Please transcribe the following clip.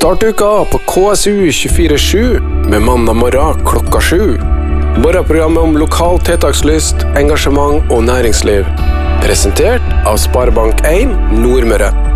Start uka på KSU 24/7 med mandag morgen klokka 7. Morgenprogrammet om lokal tiltakslyst, engasjement og næringsliv. Presentert av Sparebank 1 Nordmøre.